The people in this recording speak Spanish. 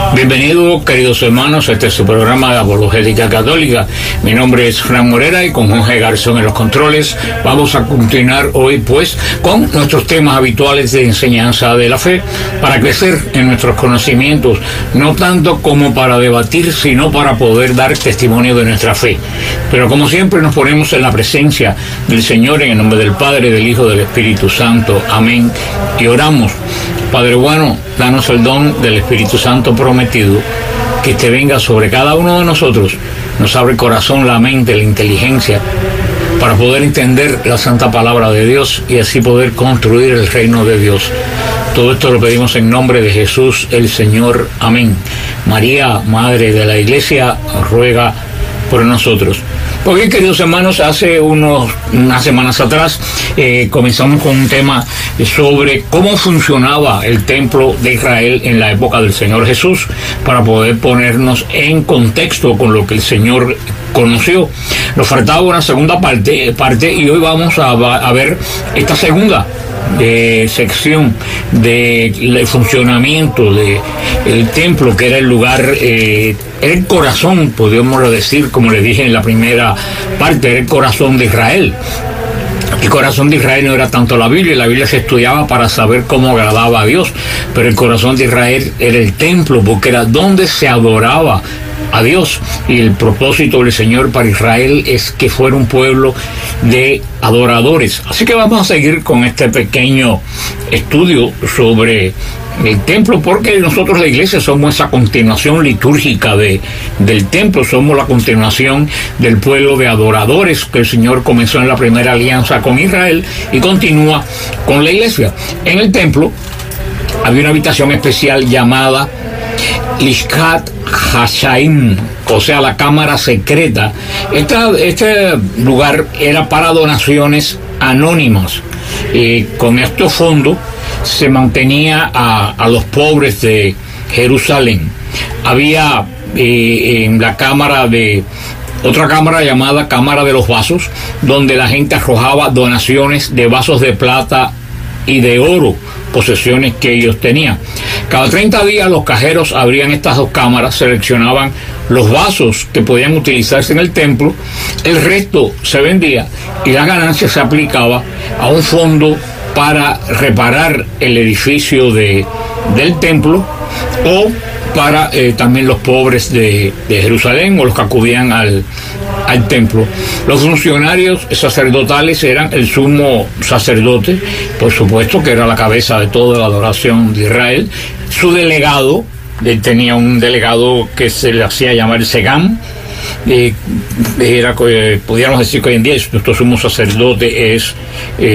Bienvenidos, queridos hermanos, a este es su programa de Apologética Católica. Mi nombre es Fran Morera y con Jorge Garzón en los controles vamos a continuar hoy pues con nuestros temas habituales de enseñanza de la fe para crecer en nuestros conocimientos, no tanto como para debatir, sino para poder dar testimonio de nuestra fe. Pero como siempre nos ponemos en la presencia del Señor en el nombre del Padre, del Hijo, del Espíritu Santo. Amén. Y oramos. Padre bueno, danos el don del Espíritu Santo prometido, que te venga sobre cada uno de nosotros, nos abre el corazón, la mente, la inteligencia, para poder entender la santa palabra de Dios y así poder construir el reino de Dios. Todo esto lo pedimos en nombre de Jesús el Señor. Amén. María, Madre de la Iglesia, ruega por nosotros. Pues bien, queridos hermanos, hace unas semanas atrás comenzamos con un tema sobre cómo funcionaba el templo de Israel en la época del Señor Jesús, para poder ponernos en contexto con lo que el Señor conoció. Nos faltaba una segunda parte y hoy vamos a ver esta segunda sección del funcionamiento del templo, que era el lugar, era el corazón, podríamos decir, como les dije en la primera parte, era el corazón de Israel. El corazón de Israel no era tanto la Biblia se estudiaba para saber cómo agradaba a Dios, pero el corazón de Israel era el templo, porque era donde se adoraba a Dios, y el propósito del Señor para Israel es que fuera un pueblo de adoradores. Así que vamos a seguir con este pequeño estudio sobre el templo, porque nosotros la iglesia somos esa continuación litúrgica del templo, somos la continuación del pueblo de adoradores que el Señor comenzó en la primera alianza con Israel y continúa con la iglesia. En el templo había una habitación especial llamada Lishkat Hashaim, o sea, la cámara secreta. Este lugar era para donaciones anónimas. Con estos fondos se mantenía a los pobres de Jerusalén. Había en la cámara otra cámara llamada Cámara de los Vasos, donde la gente arrojaba donaciones de vasos de plata y de oro, posesiones que ellos tenían. Cada 30 días los cajeros abrían estas dos cámaras, seleccionaban los vasos que podían utilizarse en el templo, el resto se vendía y la ganancia se aplicaba a un fondo para reparar el edificio del templo, o para también los pobres de Jerusalén o los que acudían al templo. Los funcionarios sacerdotales eran el sumo sacerdote, por supuesto, que era la cabeza de toda la adoración de Israel. Su delegado, él tenía un delegado que se le hacía llamar Segam. Podríamos decir que hoy en día nuestro sumo sacerdote es